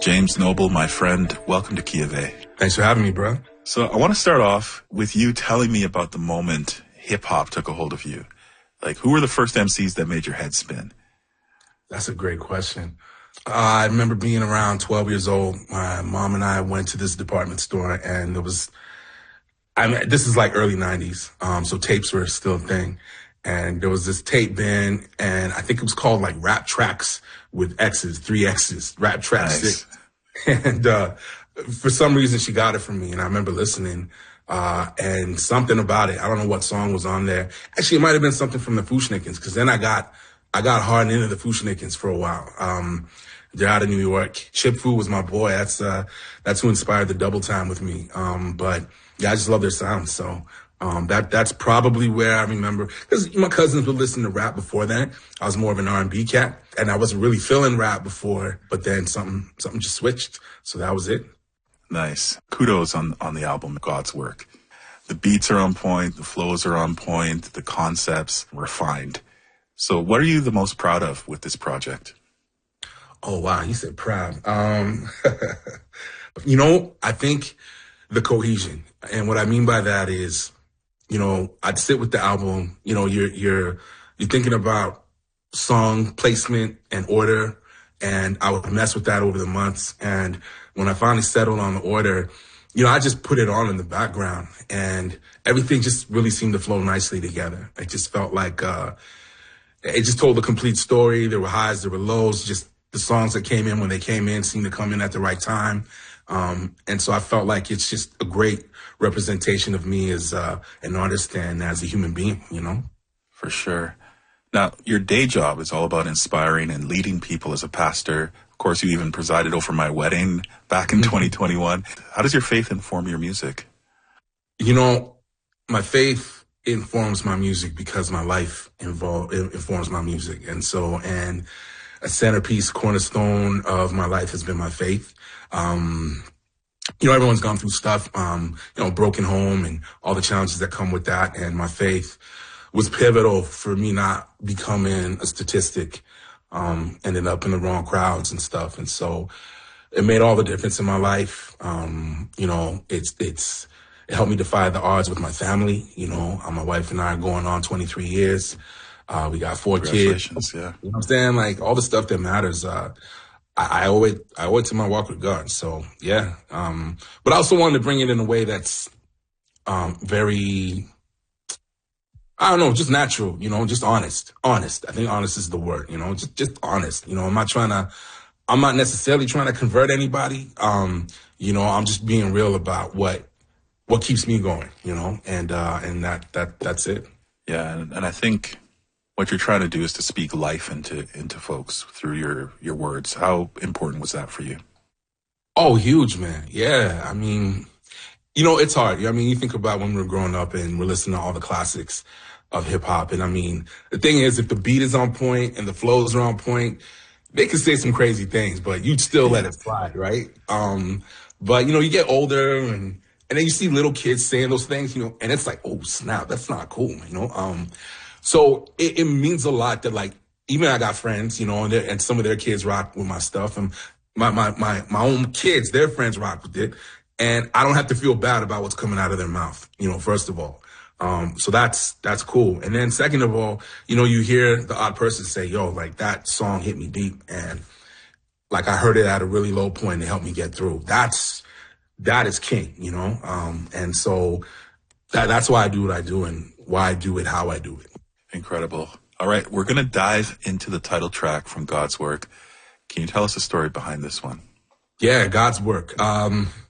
James Noble, my friend, welcome to Kiave. Thanks for having me, bro. So I want to start off with you telling me about the moment hip-hop took a hold of you. Like, who were the first MCs that made your head spin? That's a great question. I remember being around 12 years old. My mom and I went to this department store, and this is like early 90s, so tapes were still a thing. And there was this tape bin, and I think it was called like Rap Tracks with X's, 3 X's, Rap Tracks Nice. 6. And for some reason, she got it from me, and I remember listening, and something about it. I don't know what song was on there. Actually, it might have been something from the Fushnikins, because then I got hard into the Fushnikins for a while. They're out of New York. Chip Fu was my boy. That's who inspired the Double Time with me. But yeah, I just love their sound. So that's probably where I remember, because my cousins would listen to rap before then. I was more of an R&B cat, and I wasn't really feeling rap before. But then something just switched. So that was it. Nice. Kudos on the album, God's Work. The beats are on point, the flows are on point, the concepts refined. So what are you the most proud of with this project? Oh, wow. You said proud. I think the cohesion. And what I mean by that is, I'd sit with the album, you're thinking about song placement and order, and I would mess with that over the months. And when I finally settled on the order, I just put it on in the background, and everything just really seemed to flow nicely together. It just felt like, it just told a complete story. There were highs, there were lows, just the songs that came in when they came in seemed to come in at the right time. And so I felt like it's just a great representation of me as an artist and as a human being, For sure. Now, your day job is all about inspiring and leading people as a pastor. Of course, you even presided over my wedding back in 2021. How does your faith inform your music? My faith informs my music because my life informs my music. And a centerpiece, cornerstone of my life has been my faith. Everyone's gone through stuff, broken home and all the challenges that come with that. And my faith was pivotal for me not becoming a statistic, ended up in the wrong crowds and stuff. And so it made all the difference in my life. It helped me defy the odds with my family. My wife and I are going on 23 years. We got 4 kids. Congratulations, yeah. You know what I'm saying? Like, all the stuff that matters, I owe it to my walk with God. So, yeah. But I also wanted to bring it in a way that's very, I don't know, just natural, just honest. Honest. I think honest is the word, just honest. I'm not necessarily trying to convert anybody. I'm just being real about what keeps me going, and that's it. Yeah, and I think what you're trying to do is to speak life into folks through your words. How important was that for you? Oh, huge, man. Yeah. I mean, it's hard. You think about when we were growing up and we're listening to all the classics of hip hop. And the thing is, if the beat is on point and the flows are on point, they can say some crazy things, but you'd still let it slide, right? But you get older and then you see little kids saying those things, and it's like, oh snap, that's not cool, So it means a lot that, like, even I got friends, and some of their kids rock with my stuff, and my own kids, their friends rock with it, and I don't have to feel bad about what's coming out of their mouth, first of all. So that's cool. And then second of all, you hear the odd person say, yo, like, that song hit me deep, and like, I heard it at a really low point to help me get through. That is king, and so that's why I do what I do and why I do it, how I do it. Incredible. All right, we're going to dive into the title track from God's Work. Can you tell us the story behind this one? Yeah, God's Work.